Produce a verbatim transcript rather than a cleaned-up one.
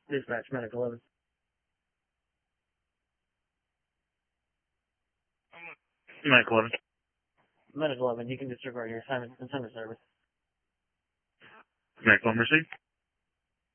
Dispatch, Medic eleven. Medic eleven. Medic eleven, you can disregard your assignment and send a service. Medic eleven received.